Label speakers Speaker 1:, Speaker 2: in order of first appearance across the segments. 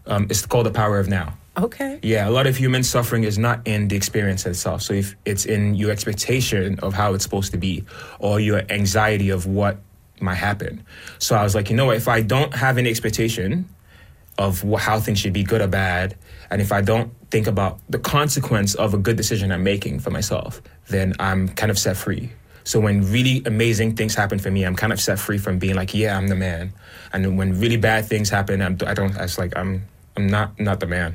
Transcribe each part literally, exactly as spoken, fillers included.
Speaker 1: Um, it's called The Power of Now.
Speaker 2: Okay.
Speaker 1: Yeah, a lot of human suffering is not in the experience itself. So if it's in your expectation of how it's supposed to be, or your anxiety of what might happen. So I was like, you know what, if I don't have any expectation of wh- how things should be, good or bad, and if I don't think about the consequence of a good decision I'm making for myself, then I'm kind of set free. So when really amazing things happen for me, I'm kind of set free from being like, yeah, I'm the man. And then when really bad things happen, I'm, I don't, it's like, I'm I'm not not the man.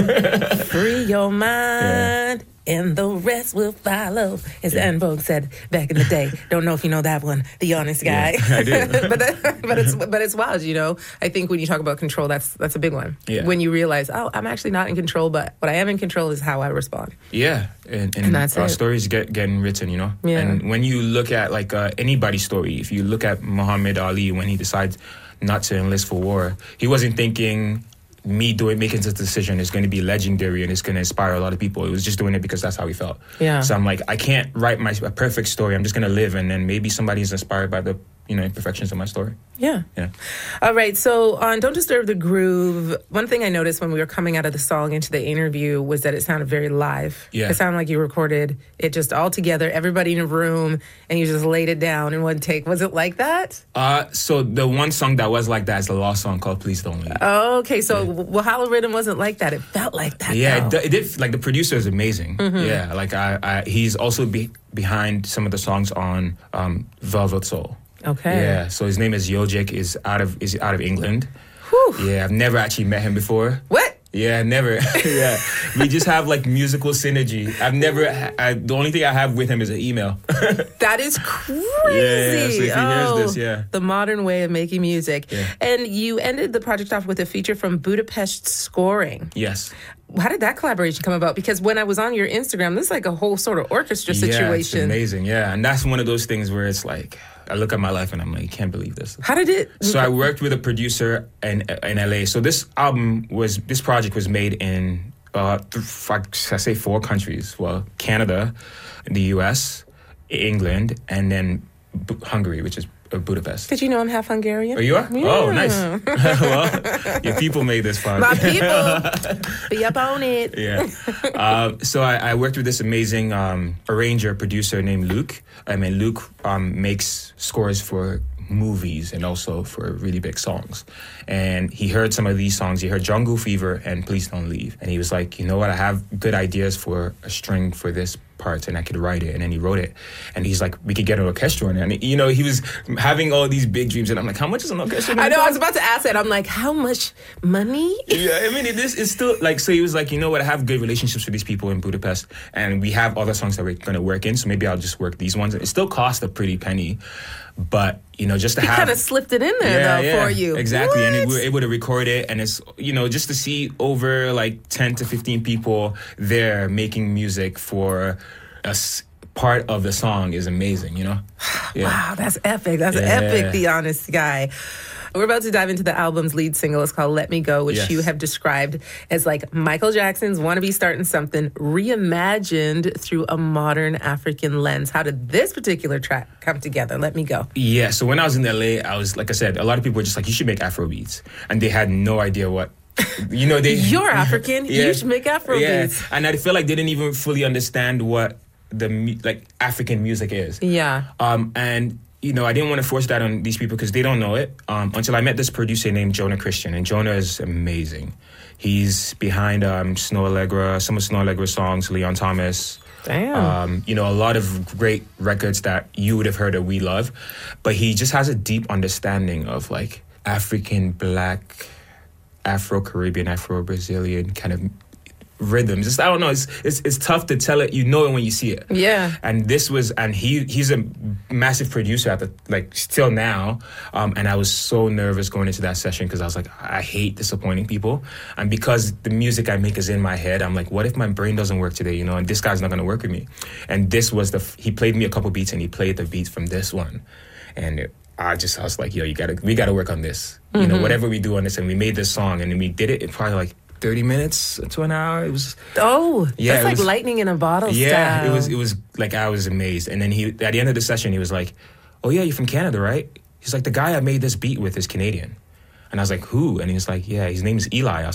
Speaker 2: Free your mind. Yeah. And the rest will follow, as yeah. En Vogue said back in the day. Don't know if you know that one, The Honest Guy.
Speaker 1: Yeah, I do.
Speaker 2: but, that, but it's but it's wild, you know. I think when you talk about control, that's that's a big one.
Speaker 1: Yeah.
Speaker 2: When you realize, oh, I'm actually not in control, but what I am in control is how I respond.
Speaker 1: Yeah, and, and,
Speaker 2: and that's
Speaker 1: our
Speaker 2: it.
Speaker 1: stories get getting written, you know.
Speaker 2: Yeah.
Speaker 1: And when you look at like uh, anybody's story, if you look at Muhammad Ali when he decides not to enlist for war, he wasn't thinking, me doing making this decision is going to be legendary and it's going to inspire a lot of people. It was just doing it because that's how he felt.
Speaker 2: Yeah.
Speaker 1: So I'm like, I can't write my a perfect story. I'm just going to live, and then maybe somebody's inspired by the, you know, imperfections of my story.
Speaker 2: Yeah.
Speaker 1: Yeah.
Speaker 2: All right. So on Don't Disturb the Groove, one thing I noticed when we were coming out of the song into the interview was that it sounded very live.
Speaker 1: Yeah.
Speaker 2: It sounded like you recorded it just all together, everybody in a room, and you just laid it down in one take. Was it like that?
Speaker 1: Uh, so the one song that was like that is the Lost song called Please Don't Leave.
Speaker 2: Oh, okay. So
Speaker 1: yeah.
Speaker 2: Wahala Rhythm wasn't like that. It felt like that.
Speaker 1: Yeah,
Speaker 2: though.
Speaker 1: it, it did. Like the producer is amazing. Mm-hmm. Yeah, like I, I he's also be, behind some of the songs on um, Velvet Soul.
Speaker 2: Okay.
Speaker 1: Yeah, so his name is Yojik, is out of is out of England.
Speaker 2: Whew.
Speaker 1: Yeah, I've never actually met him before.
Speaker 2: What?
Speaker 1: Yeah, never. Yeah, we just have like musical synergy. I've never. Ha- I, the only thing I have with him is an email.
Speaker 2: That is crazy.
Speaker 1: Yeah, yeah, so if he
Speaker 2: oh,
Speaker 1: hears this, yeah.
Speaker 2: The modern way of making music.
Speaker 1: Yeah.
Speaker 2: And you ended the project off with a feature from Budapest Scoring.
Speaker 1: Yes.
Speaker 2: How did that collaboration come about? Because when I was on your Instagram, this is like a whole sort of orchestra situation.
Speaker 1: Yeah, it's amazing. Yeah, and that's one of those things where it's like, I look at my life and I'm like, I can't believe this.
Speaker 2: How did it?
Speaker 1: So I worked with a producer in in L A. So this album was, this project was made in, uh, I say four countries. Well, Canada, the U S, England, and then B- Hungary, which is Budapest.
Speaker 2: Did you know I'm half Hungarian?
Speaker 1: Oh, you are?
Speaker 2: Yeah.
Speaker 1: Oh, nice. Well, your people made this fun.
Speaker 2: My people. Be up on it.
Speaker 1: Yeah. Uh, so I, I worked with this amazing um, arranger, producer named Luke. I mean, Luke um, makes scores for movies and also for really big songs. And he heard some of these songs. He heard Jungle Fever and Please Don't Leave. And he was like, you know what? I have good ideas for a string for this part and I could write it. And then he wrote it. And he's like, we could get an orchestra in it. And, you know, he was having all these big dreams. And I'm like, how much is an orchestra?
Speaker 2: I know. I was about to ask that. I'm like, how much money?
Speaker 1: Yeah, I mean, it is, it's still like, so he was like, you know what? I have good relationships with these people in Budapest. And we have other songs that we're going to work in. So maybe I'll just work these ones. It still costs a pretty penny. But, you know, just to
Speaker 2: he
Speaker 1: have...
Speaker 2: He kind of slipped it in there,
Speaker 1: yeah,
Speaker 2: though,
Speaker 1: yeah,
Speaker 2: for you.
Speaker 1: Exactly.
Speaker 2: What?
Speaker 1: And we were able to record it. And it's, you know, just to see over like ten to fifteen people there making music for a s- part of the song is amazing, you know?
Speaker 2: Yeah. Wow, that's epic. That's
Speaker 1: yeah.
Speaker 2: epic, The Honest Guy. We're about to dive into the album's lead single. It's called Let Me Go, which
Speaker 1: yes.
Speaker 2: you have described as like Michael Jackson's Wanna Be Starting Something reimagined through a modern African lens. How did this particular track come together? Let Me Go.
Speaker 1: Yeah, so when I was in L A, I was, like I said, a lot of people were just like, you should make Afro beats. And they had no idea what, you know, they...
Speaker 2: You're African,
Speaker 1: yeah,
Speaker 2: you should make Afro
Speaker 1: yeah.
Speaker 2: beats.
Speaker 1: And I feel like they didn't even fully understand what the, like, African music is.
Speaker 2: Yeah.
Speaker 1: Um, and... You know, I didn't want to force that on these people because they don't know it um, until I met this producer named Jonah Christian. And Jonah is amazing. He's behind um, Snow Allegra, some of Snow Allegra's songs, Leon Thomas.
Speaker 2: Damn.
Speaker 1: Um, you know, a lot of great records that you would have heard that we love. But he just has a deep understanding of, like, African, Black, Afro-Caribbean, Afro-Brazilian kind of rhythms. It's, I don't know. It's, it's it's tough to tell it. You know it when you see it.
Speaker 2: Yeah.
Speaker 1: And this was, and he he's a massive producer at the like still now. Um, and I was so nervous going into that session because I was like, I hate disappointing people. And because the music I make is in my head, I'm like, what if my brain doesn't work today? You know, and this guy's not going to work with me. And this was the he played me a couple beats and he played the beats from this one, and. It, I just, I was like, yo, you gotta, we gotta work on this. Mm-hmm. You know, whatever we do on this. And we made this song and we did it in probably like thirty minutes to an hour. It was,
Speaker 2: oh,
Speaker 1: yeah,
Speaker 2: that's like
Speaker 1: was,
Speaker 2: lightning in a bottle
Speaker 1: yeah,
Speaker 2: style.
Speaker 1: it was, it was like, I was amazed. And then he, at the end of the session, he was like, oh yeah, you're from Canada, right? He's like, the guy I made this beat with is Canadian. And I was like, who? And he was like, yeah, his name is Eli. I was